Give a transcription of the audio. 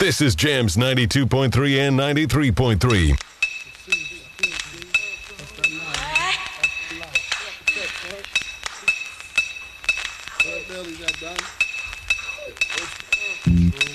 This is Jams 92.3 and 93.3. Belly got done.